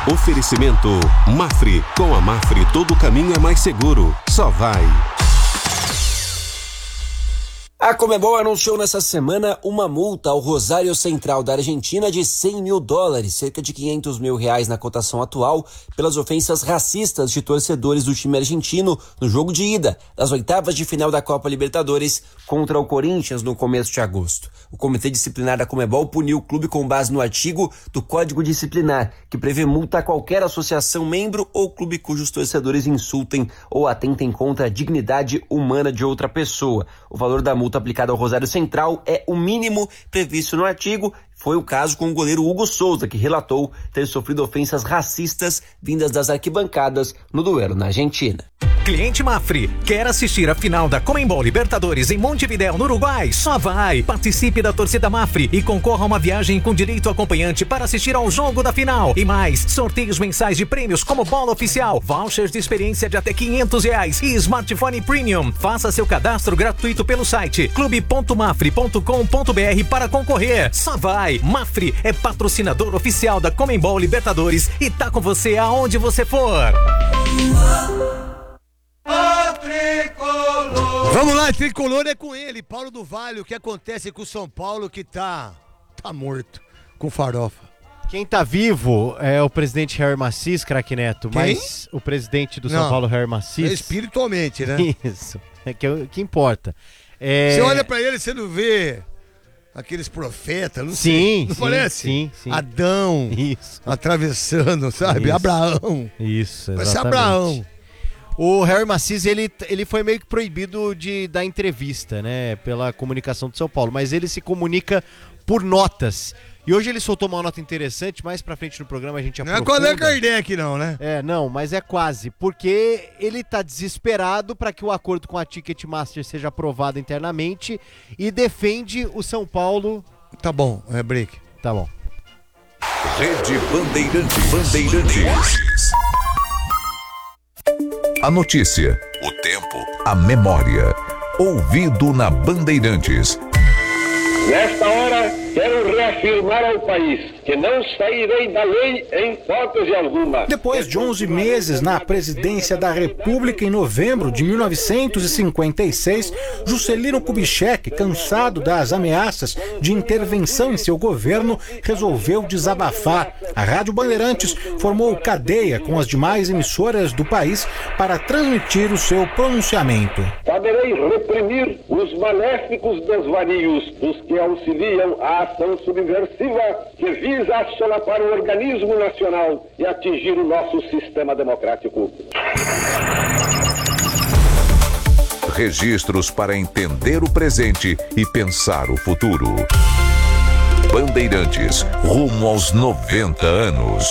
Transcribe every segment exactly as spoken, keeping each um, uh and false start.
Oferecimento Mafre. Com a Mafre, todo caminho é mais seguro. Só vai. A Conmebol anunciou nessa semana uma multa ao Rosário Central da Argentina de cem mil dólares, cerca de quinhentos mil reais na cotação atual, pelas ofensas racistas de torcedores do time argentino no jogo de ida das oitavas de final da Copa Libertadores contra o Corinthians no começo de agosto. O Comitê Disciplinar da Conmebol puniu o clube com base no artigo do Código Disciplinar, que prevê multa a qualquer associação, membro ou clube cujos torcedores insultem ou atentem contra a dignidade humana de outra pessoa. O valor da multa aplicada ao Rosário Central é o mínimo previsto no artigo. Foi o caso com o goleiro Hugo Souza, que relatou ter sofrido ofensas racistas vindas das arquibancadas no duelo na Argentina. Cliente Mafre, quer assistir a final da Conmebol Libertadores em Montevidéu, no Uruguai? Só vai! Participe da torcida Mafre e concorra a uma viagem com direito acompanhante para assistir ao jogo da final. E mais, sorteios mensais de prêmios como bola oficial, vouchers de experiência de até quinhentos reais e smartphone premium. Faça seu cadastro gratuito pelo site clube ponto mafre ponto com ponto br para concorrer. Só vai! Mafre é patrocinador oficial da Conmebol Libertadores e tá com você aonde você for. Vamos lá, tricolor é com ele, Paulo do Vale. O que acontece com o São Paulo que tá, tá morto, com farofa? Quem tá vivo é o presidente Jair Massis, craque Neto, Quem? mas o presidente do São Não, Paulo, Jair Massis... espiritualmente, né? Isso, é que, o que importa. É... Você olha pra ele, você não vê aqueles profetas, não sim, sei, não sim, parece? Sim, sim. Adão, isso. Atravessando, sabe? Isso. Abraão. Isso, Parece exatamente. Abraão. O Jair Massis, ele, ele foi meio que proibido de dar entrevista, né, pela comunicação de São Paulo, mas ele se comunica por notas. E hoje ele soltou uma nota interessante, mais pra frente no programa a gente aprofunda. Não é Allan Kardec não, né? É, não, mas é quase, porque ele tá desesperado para que o acordo com a Ticketmaster seja aprovado internamente e defende o São Paulo. Tá bom, é break. Tá bom. Rede Bandeirantes. Bandeirantes. A notícia, o tempo, a memória. Ouvido na Bandeirantes. Nesta hora, quero reafirmar ao país que não sairei da lei em hipótese alguma. Depois de onze meses na presidência da República, em novembro de mil novecentos e cinquenta e seis, Juscelino Kubitschek, cansado das ameaças de intervenção em seu governo, resolveu desabafar. A Rádio Bandeirantes formou cadeia com as demais emissoras do país para transmitir o seu pronunciamento. Saberei reprimir os maléficos desvarios dos que auxiliam a ação subversiva que visa assolapar o organismo nacional e atingir o nosso sistema democrático. Registros para entender o presente e pensar o futuro. Bandeirantes, rumo aos noventa anos.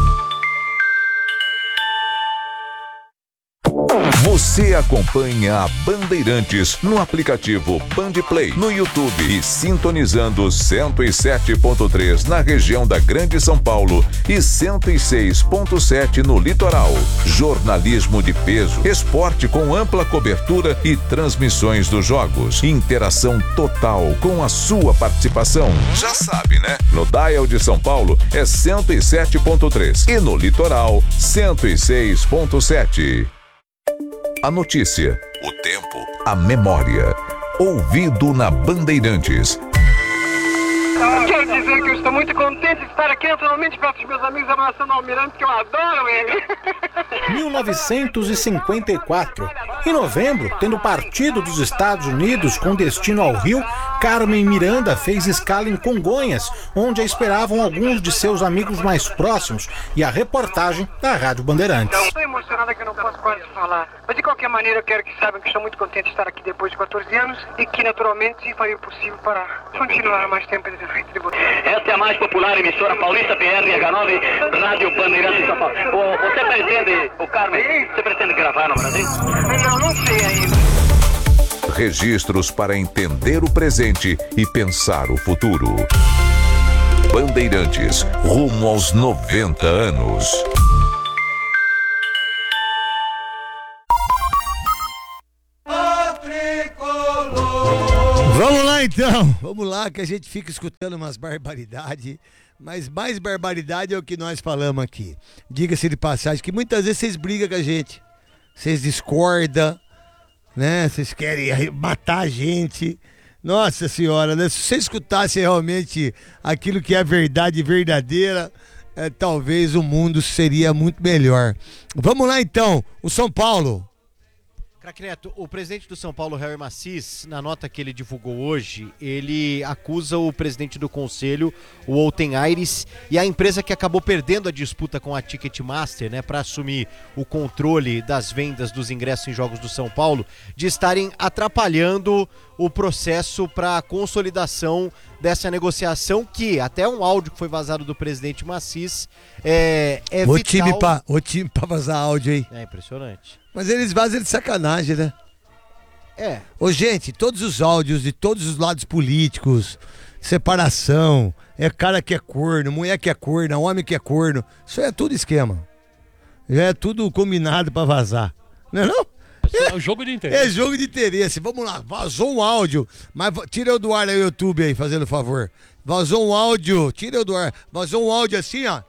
Você acompanha a Bandeirantes no aplicativo Bandplay, no YouTube e sintonizando cento e sete ponto três na região da Grande São Paulo e cento e seis ponto sete no litoral. Jornalismo de peso, esporte com ampla cobertura e transmissões dos jogos. Interação total com a sua participação. Já sabe, né? No dial de São Paulo é cento e sete ponto três e no litoral cento e seis ponto sete. A notícia, o tempo, a memória. Ouvido na Bandeirantes. Quero dizer que eu estou muito contente de estar aqui naturalmente perto dos meus amigos abraçando o Almirante, que eu adoro ele. mil novecentos e cinquenta e quatro. Em novembro, tendo partido dos Estados Unidos com destino ao Rio, Carmen Miranda fez escala em Congonhas, onde a esperavam alguns de seus amigos mais próximos, e a reportagem da Rádio Bandeirantes. Estou emocionada que eu não posso quase falar, mas de qualquer maneira eu quero que saibam que estou muito contente de estar aqui depois de quatorze anos e que naturalmente farei o possível para continuar mais tempo de frente de vocês. Esta é a mais popular emissora paulista P R H nove, Rádio Bandeirantes de São Paulo. O, você pretende, o Carmen, você pretende gravar no Brasil? Não, não sei ainda. Registros para entender o presente e pensar o futuro. Bandeirantes, rumo aos noventa anos. Vamos lá então. então, vamos lá que a gente fica escutando umas barbaridades, mas mais barbaridade é o que nós falamos aqui. Diga-se de passagem que muitas vezes vocês brigam com a gente, vocês discordam, né? Vocês querem matar a gente. Nossa senhora, né? Se você escutasse realmente aquilo que é a verdade verdadeira, é, talvez o mundo seria muito melhor. Vamos lá então, o São Paulo. Craque Neto, o presidente do São Paulo, Harry Macis, na nota que ele divulgou hoje, ele acusa o presidente do conselho, o Outen Aires, e a empresa que acabou perdendo a disputa com a Ticketmaster, né, para assumir o controle das vendas dos ingressos em jogos do São Paulo, de estarem atrapalhando o processo para a consolidação dessa negociação, que até um áudio que foi vazado do presidente Macis é, é o vital. Time pra, o time pra vazar áudio aí. É impressionante. Mas eles vazam de sacanagem, né? É. Ô, gente, todos os áudios de todos os lados políticos, separação, é cara que é corno, mulher que é corno, homem que é corno, isso é tudo esquema. Já é tudo combinado pra vazar. Não é não? É o jogo de interesse. É jogo de interesse. Vamos lá, vazou um áudio, mas tira eu do ar aí o YouTube aí, fazendo favor. Vazou um áudio, tira eu do ar. Vazou um áudio assim, ó.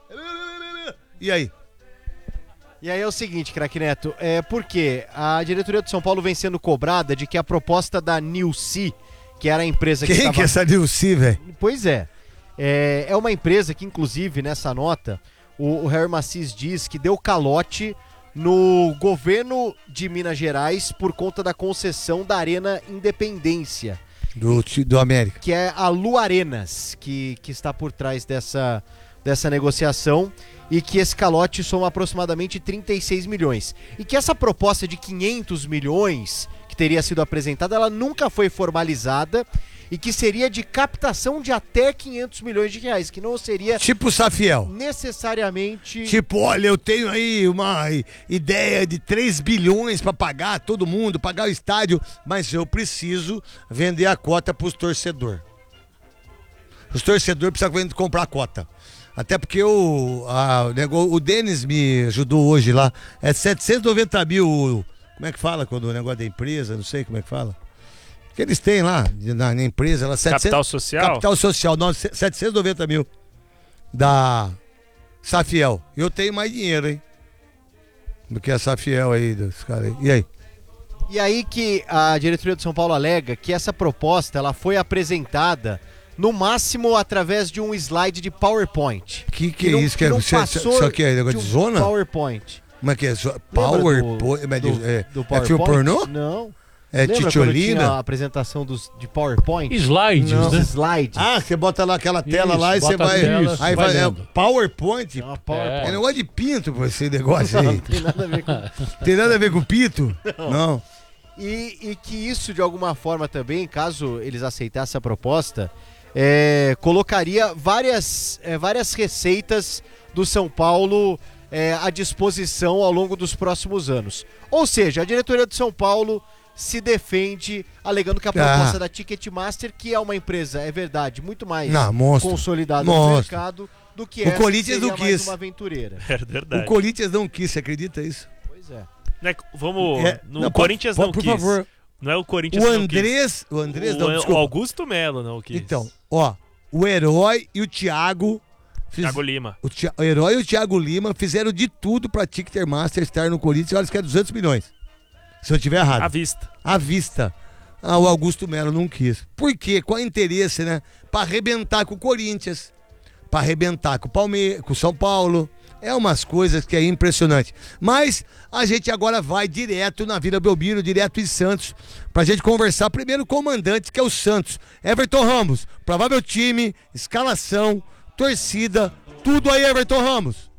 E aí? E aí é o seguinte, Craque Neto, é porque a diretoria do São Paulo vem sendo cobrada de que a proposta da Nilce, que era a empresa que Quem estava... que é essa Nilce, velho? Pois é. é, é uma empresa que, inclusive, nessa nota, o, o Harry Macis diz que deu calote no governo de Minas Gerais por conta da concessão da Arena Independência. Do, do América. Que é a Lu Arenas, que, que está por trás dessa, dessa negociação, e que esse calote soma aproximadamente trinta e seis milhões. E que essa proposta de quinhentos milhões que teria sido apresentada, ela nunca foi formalizada, e que seria de captação de até quinhentos milhões de reais, que não seria... Tipo o Safiel. Necessariamente... Tipo, olha, eu tenho aí uma ideia de três bilhões pra pagar todo mundo, pagar o estádio, mas eu preciso vender a cota pros torcedores. Os torcedores precisam comprar a cota. Até porque o, a, o Denis me ajudou hoje lá. É setecentos e noventa mil. Como é que fala quando o negócio da empresa? Não sei como é que fala. Que eles têm lá na, na empresa. Lá, setecentos, Capital social? Capital social, não, setecentos e noventa mil. Da Safiel. Eu tenho mais dinheiro, hein? Do que a Safiel aí, dos caras aí. E aí? E aí que a diretoria do São Paulo alega que essa proposta ela foi apresentada no máximo através de um slide de PowerPoint. Que que, que é não, isso? Que Que não é, passou isso aqui é negócio de, de um zona? PowerPoint. Como é que é? PowerPoint? Do, do, é, do é filme pornô? Não. É titiolina? A apresentação dos, de PowerPoint? Slides, não, né? Slides. Ah, você bota lá aquela tela Isso, lá e você vai... tela, aí vai vai é, lendo. PowerPoint? Não, PowerPoint. É negócio de pinto, pô, esse negócio aí. Não, não tem nada a ver com... Tem nada a ver com pinto? Não. Não. E, e que isso, de alguma forma também, caso eles aceitassem a proposta, é, colocaria várias, é, várias receitas do São Paulo é, à disposição ao longo dos próximos anos. Ou seja, a diretoria do São Paulo se defende alegando que a proposta ah. da Ticketmaster, que é uma empresa, é verdade, muito mais não, monstro, consolidada monstro. no mercado do que o essa, Corinthians que seria não quis. mais uma aventureira. É verdade. O Corinthians não quis, você acredita isso? Pois é. Né, vamos. É, no não, Corinthians pode, não por quis. favor. Não é o Corinthians o não Andrés, quis. O Andrés, o, não, desculpa. O Augusto Melo não quis. Então, ó, o Herói e o Thiago... Fiz, Thiago Lima. O, Thi, o Herói e o Thiago Lima fizeram de tudo pra Ticketmaster estar no Corinthians. Olha, que é duzentos milhões. Se eu estiver errado. À vista. À vista. Ah, o Augusto Melo não quis. Por quê? Qual é o interesse, né? Pra arrebentar com o Corinthians. Pra arrebentar com o Palmeiras, com o São Paulo. É umas coisas que é impressionante. Mas a gente agora vai direto na Vila Belmiro, direto em Santos, pra gente conversar primeiro com o comandante, que é o Santos. Everton Ramos, provável time, escalação, torcida, tudo aí, Everton Ramos.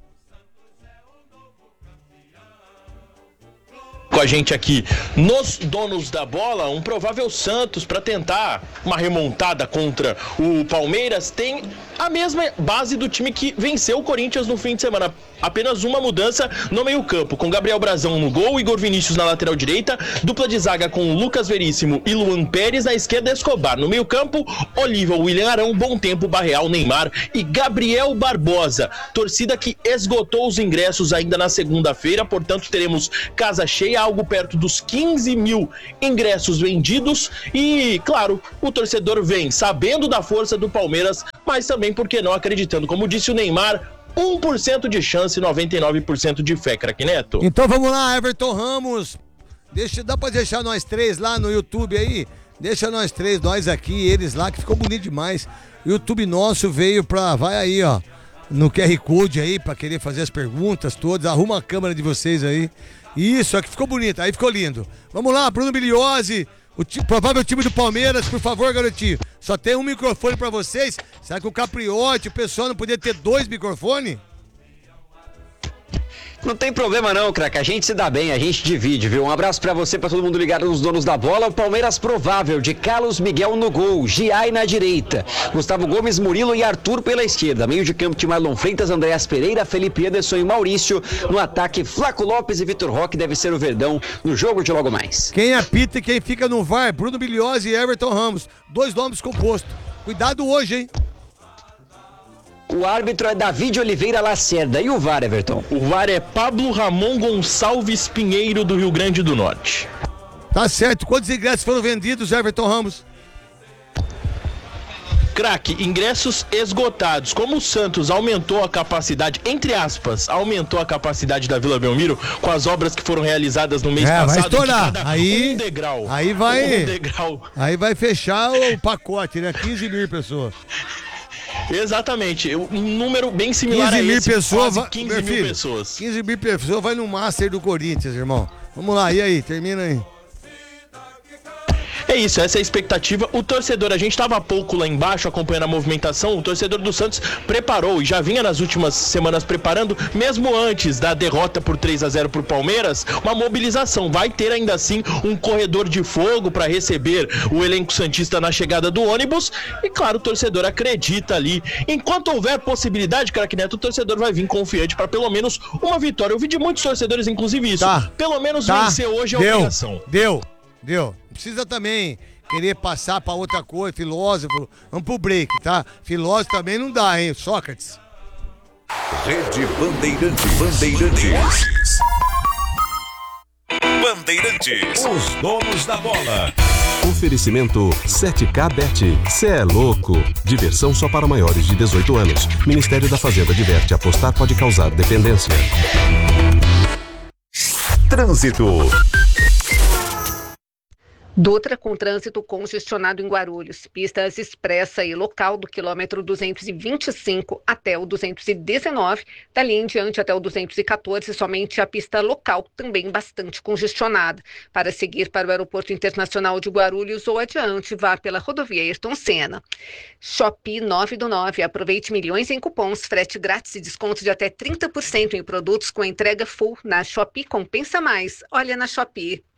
Com a gente aqui nos donos da bola, um provável Santos para tentar uma remontada contra o Palmeiras tem a mesma base do time que venceu o Corinthians no fim de semana. Apenas uma mudança no meio-campo, com Gabriel Brazão no gol, Igor Vinícius na lateral direita, dupla de zaga com Lucas Veríssimo e Luan Pérez, na esquerda Escobar. No meio-campo, Oliva, William Arão, Bom Tempo, Barreal, Neymar e Gabriel Barbosa. Torcida que esgotou os ingressos ainda na segunda-feira, portanto teremos casa cheia algo perto dos quinze mil ingressos vendidos e, claro, o torcedor vem sabendo da força do Palmeiras, mas também, por que não, acreditando. Como disse o Neymar, um por cento de chance, noventa e nove por cento de fé, craque Neto. Então vamos lá, Everton Ramos. Deixa, dá pra deixar nós três lá no YouTube aí? Deixa nós três, nós aqui, eles lá, que ficou bonito demais. O YouTube nosso veio pra... Vai aí, ó, no Q R Code aí, pra querer fazer as perguntas todas. Arruma a câmera de vocês aí. Isso, aqui ficou bonito, aí ficou lindo. Vamos lá, Bruno Biliose, o ti, provável time do Palmeiras, por favor, garotinho. Só tem um microfone pra vocês. Será que o Capriotti, o pessoal não podia ter dois microfones? Não tem problema não, craque, a gente se dá bem, a gente divide, viu? Um abraço pra você, pra todo mundo ligado nos donos da bola. O Palmeiras provável, de Carlos Miguel no gol, Giai na direita, Gustavo Gomes, Murilo e Arthur pela esquerda. Meio de campo de Marlon Freitas, Andréas Pereira, Felipe Ederson e Maurício. No ataque, Flaco Lopes e Vitor Roque deve ser o Verdão no jogo de logo mais. Quem apita e quem fica no V A R, Bruno Biliose e Everton Ramos. Dois nomes compostos. Cuidado hoje, hein? O árbitro é David Oliveira Lacerda. E o V A R, Everton? O V A R é Pablo Ramon Gonçalves Pinheiro, do Rio Grande do Norte. Tá certo. Quantos ingressos foram vendidos, Everton Ramos? Craque, ingressos esgotados. Como o Santos aumentou a capacidade, entre aspas, aumentou a capacidade da Vila Belmiro com as obras que foram realizadas no mês é, passado. Vai estourar. Aí, um degrau. Aí vai, um degrau. Aí vai fechar o pacote, né? quinze mil pessoas. Exatamente, um número bem similar quinze mil a esse, pessoas, quase quinze mil filho, pessoas. quinze mil pessoas vai no Master do Corinthians, irmão. Vamos lá, e aí? Termina aí. É isso, essa é a expectativa. O torcedor, a gente estava há pouco lá embaixo acompanhando a movimentação, o torcedor do Santos preparou e já vinha nas últimas semanas preparando, mesmo antes da derrota por três a zero pro Palmeiras, uma mobilização. Vai ter ainda assim um corredor de fogo para receber o elenco santista na chegada do ônibus e, claro, o torcedor acredita ali. Enquanto houver possibilidade, craque Neto, o torcedor vai vir confiante para pelo menos uma vitória. Eu vi de muitos torcedores, inclusive isso. Tá. Pelo menos tá. vencer hoje é Deu. obrigação. Deu, deu. Não precisa também querer passar pra outra coisa, filósofo. Vamos pro break, tá? Filósofo também não dá, hein, Sócrates? Rede Bandeirantes. Bandeirantes. Bandeirantes. Os donos da bola. Oferecimento sete K Bet. Cê é louco. Diversão só para maiores de dezoito anos. Ministério da Fazenda adverte: apostar pode causar dependência. Trânsito. Dutra com trânsito congestionado em Guarulhos, pistas expressa e local do quilômetro duzentos e vinte e cinco até o duzentos e dezenove, dali em diante até o duzentos e quatorze, somente a pista local também bastante congestionada. Para seguir para o Aeroporto Internacional de Guarulhos ou adiante, vá pela rodovia Ayrton Senna. Shopee nove do nove, aproveite milhões em cupons, frete grátis e desconto de até trinta por cento em produtos com entrega full na Shopee Compensa Mais. Olha na Shopee.